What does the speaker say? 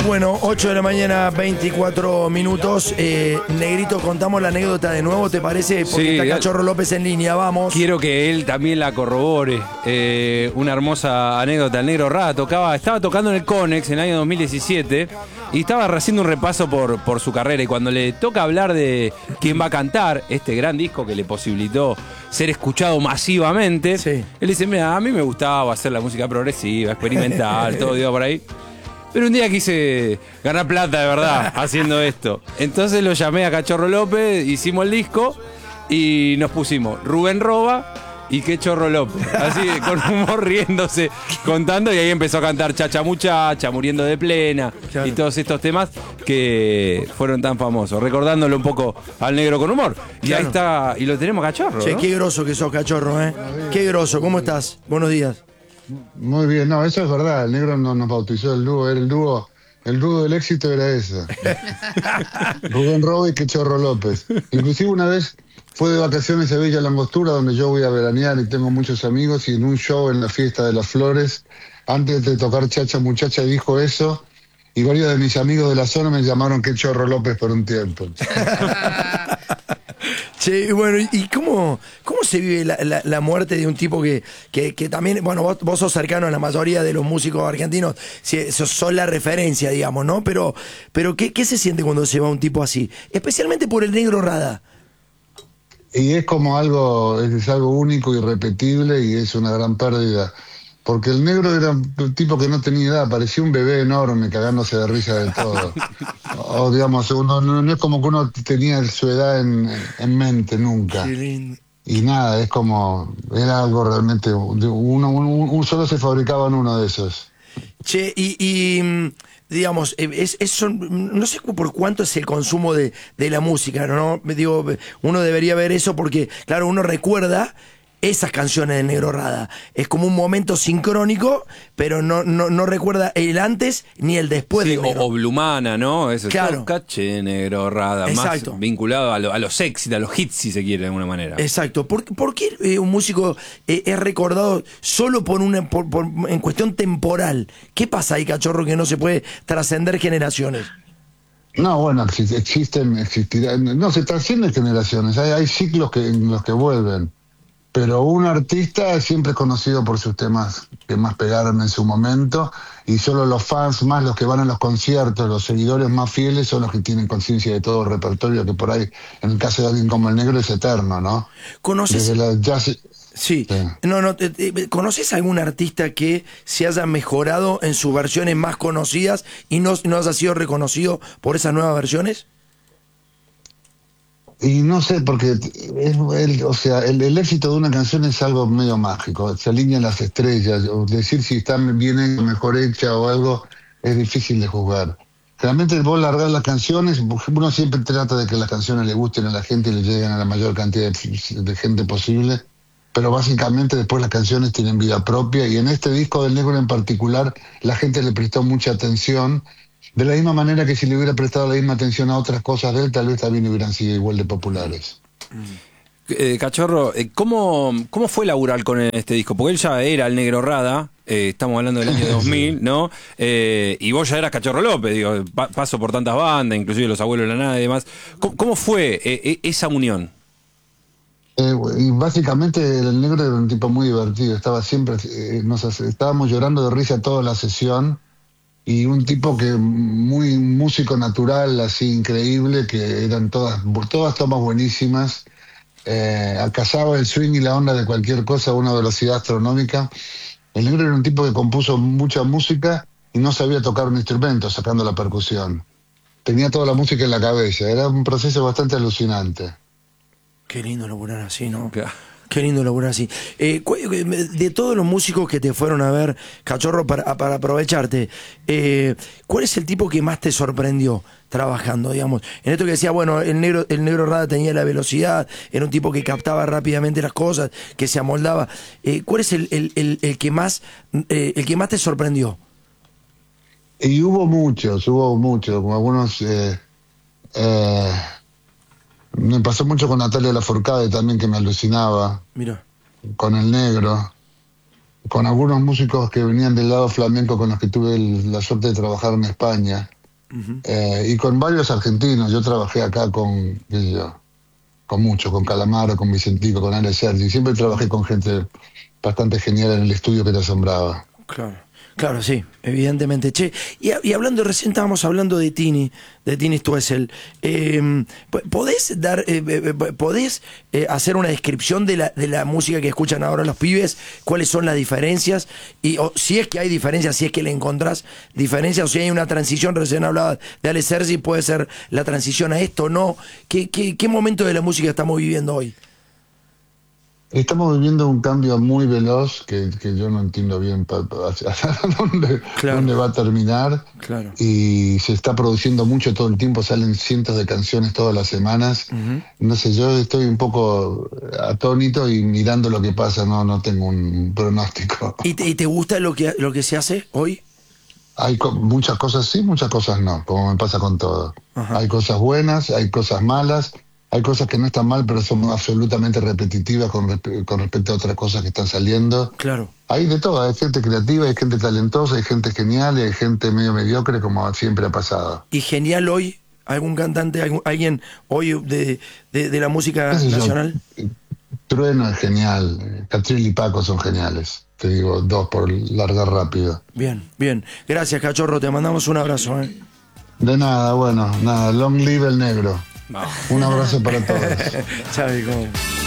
Bueno, 8 de la mañana, 24 minutos. Negrito, contamos la anécdota de nuevo, ¿te parece? Porque Sí, está Cachorro López en línea, vamos. Quiero que él también la corrobore. Una hermosa anécdota. El Negro Rada estaba tocando en el Conex en el año 2017 y estaba haciendo un repaso por su carrera. Y cuando le toca hablar de quién va a cantar este gran disco que le posibilitó ser escuchado masivamente, sí, él dice: mira, a mí me gustaba hacer la música progresiva, experimental, todo iba por ahí. Pero un día quise ganar plata de verdad haciendo esto. Entonces lo llamé a Cachorro López, hicimos el disco y nos pusimos Rubén Roba y Qué Chorro López. Así, con humor, riéndose, contando. Y ahí empezó a cantar Chacha Muchacha, Muriendo de Plena, claro, y todos estos temas que fueron tan famosos. Recordándolo un poco al Negro con humor. Y claro, ahí está, y lo tenemos Cachorro, che, ¿no? Qué groso que sos, Cachorro, ¿eh? Qué groso, ¿cómo estás? Buenos días. Muy bien, no, eso es verdad, el Negro nos bautizó el dúo, era el dúo del éxito era ese. Rubén Roba y Qué Chorro López. Inclusive una vez fue de vacaciones a Villa Langostura, donde yo voy a veranear y tengo muchos amigos, y en un show en la Fiesta de las Flores, antes de tocar Chacha Muchacha, dijo eso, y varios de mis amigos de la zona me llamaron Qué Chorro López por un tiempo. Che, bueno, ¿y cómo se vive la muerte de un tipo que también, bueno, vos sos cercano a la mayoría de los músicos argentinos, sos la referencia, digamos, ¿no? Pero ¿qué se siente cuando se va un tipo así? Especialmente por el Negro Rada. Y es como algo único, irrepetible, y es una gran pérdida. Porque el Negro era un tipo que no tenía edad, parecía un bebé enorme, cagándose de risa de todo. O digamos, no es como que uno tenía su edad en mente nunca. Qué lindo. Y nada, es como, era algo realmente, solo se fabricaban uno de esos. Che, digamos, no sé por cuánto es el consumo de la música, ¿no? Digo, uno debería ver eso porque, claro, uno recuerda esas canciones del Negro Rada. Es como un momento sincrónico, pero no recuerda el antes ni el después. Sí, del o Blumana, ¿no? Eso, claro. Caché Negro Rada. Exacto. Más vinculado a los éxitos, a los hits, si se quiere, de alguna manera. Exacto. ¿Por qué un músico es recordado solo en cuestión temporal? ¿Qué pasa ahí, Cachorro, que no se puede trascender generaciones? No, bueno, existirán, no, se trascienden generaciones, hay ciclos en los que vuelven. Pero un artista siempre es conocido por sus temas que más pegaron en su momento, y solo los fans, más los que van a los conciertos, los seguidores más fieles, son los que tienen conciencia de todo el repertorio, que por ahí, en el caso de alguien como el Negro, es eterno, ¿no? ¿Conoces? Desde la jazz... Sí. ¿Conoces algún artista que se haya mejorado en sus versiones más conocidas y no haya sido reconocido por esas nuevas versiones? Y no sé, porque el éxito de una canción es algo medio mágico, se alinean las estrellas, o decir si está bien hecha, mejor hecha o algo, es difícil de juzgar. Realmente vos largar las canciones, uno siempre trata de que las canciones le gusten a la gente y le lleguen a la mayor cantidad de gente posible, pero básicamente después las canciones tienen vida propia, y en este disco del Negro en particular la gente le prestó mucha atención. De la misma manera que si le hubiera prestado la misma atención a otras cosas de él, tal vez también hubieran sido igual de populares. Cachorro, ¿cómo fue laburar con este disco? Porque él ya era el Negro Rada, estamos hablando del año 2000, ¿no? Y vos ya eras Cachorro López, digo, paso por tantas bandas, inclusive Los Abuelos de la Nada y demás. ¿Cómo fue esa unión? Y básicamente el Negro era un tipo muy divertido, estaba siempre, estábamos llorando de risa toda la sesión. Y un tipo que muy músico natural, así increíble, que eran todas tomas buenísimas. Alcanzaba el swing y la onda de cualquier cosa a una velocidad astronómica. El Negro era un tipo que compuso mucha música y no sabía tocar un instrumento, sacando la percusión. Tenía toda la música en la cabeza, era un proceso bastante alucinante. Qué lindo laburar así, ¿no? Claro. Qué lindo laburar así. De todos los músicos que te fueron a ver, Cachorro, para aprovecharte, ¿cuál es el tipo que más te sorprendió trabajando, digamos? En esto que decía, bueno, el negro Rada tenía la velocidad, era un tipo que captaba rápidamente las cosas, que se amoldaba. ¿Cuál es el que más te sorprendió? Y hubo muchos, como algunos... me pasó mucho con Natalia Lafourcade también, que me alucinaba. Mira. Con el Negro, con algunos músicos que venían del lado flamenco con los que tuve la suerte de trabajar en España. Y con varios argentinos. Yo trabajé acá con, qué sé yo, con mucho, con Calamaro, con Vicentico, con Ale Sergi. Siempre trabajé con gente bastante genial en el estudio que te asombraba. Claro, claro, sí, evidentemente. Che, y hablando, recién estábamos hablando de Tini Stoessel. ¿Podés hacer una descripción de la música que escuchan ahora los pibes? ¿Cuáles son las diferencias? O si es que hay diferencias, si es que le encontrás diferencias, o si hay una transición, recién hablaba de Ale Sergi, ¿puede ser la transición a esto o no? ¿Qué momento de la música estamos viviendo hoy? Estamos viviendo un cambio muy veloz que yo no entiendo bien hacia dónde va a terminar. Claro. Y se está produciendo mucho todo el tiempo, salen cientos de canciones todas las semanas. No sé, yo estoy un poco atónito y mirando lo que pasa, no tengo un pronóstico. ¿Y te gusta lo que se hace hoy? Hay muchas cosas sí, muchas cosas no, como me pasa con todo. Ajá. Hay cosas buenas, hay cosas malas. Hay cosas que no están mal, pero son absolutamente repetitivas con respecto a otras cosas que están saliendo. Claro. Hay de todo, hay gente creativa, hay gente talentosa, hay gente genial y hay gente medio mediocre, como siempre ha pasado. ¿Y genial hoy? ¿Algún cantante, alguien hoy de la música nacional? Trueno es genial, Catril y Paco son geniales. Te digo, dos por largar rápido. Bien, bien. Gracias, Cachorro, te mandamos un abrazo. De nada, bueno, nada, long live el negro. No. Un abrazo para todos. Xavi, ¿cómo?